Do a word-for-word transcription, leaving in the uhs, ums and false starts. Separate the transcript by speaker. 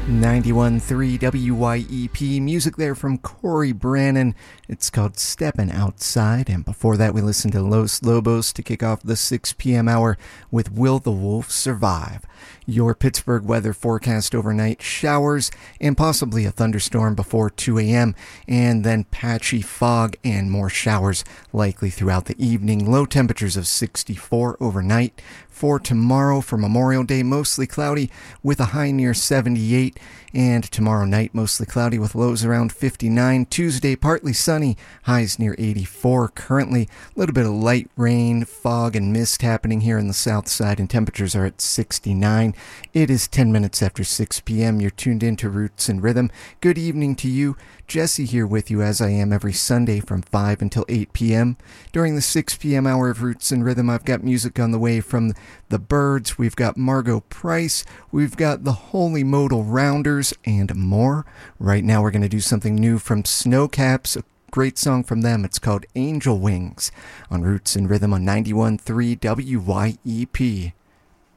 Speaker 1: ninety-one point three W Y E P, music there from Corey Brannon. It's called Steppin' Outside, and before that we listened to Los Lobos to kick off the six p.m. hour with Will the Wolf Survive? Your Pittsburgh weather forecast overnight: showers and possibly a thunderstorm before two a.m., and then patchy fog and more showers likely throughout the evening. Low temperatures of sixty-four overnight. For tomorrow, for Memorial Day, mostly cloudy with a high near seventy-eight, and tomorrow night mostly cloudy with lows around fifty-nine. Tuesday, partly sunny, highs near eighty-four. Currently, a little bit of light rain, fog, and mist happening here in the south side, and temperatures are at sixty-nine. It is ten minutes after six p.m. You're tuned in to Roots and Rhythm. Good evening to you. Jesse here with you as I am every Sunday from five until eight p.m. During the six p.m. hour of Roots and Rhythm, I've got music on the way from The Byrds, we've got Margo Price, we've got the Holy Modal Rounders, and more. Right now we're going to do something new from Snowcaps, a great song from them. It's called Angel Wings on Roots and Rhythm on ninety-one point three W Y E P.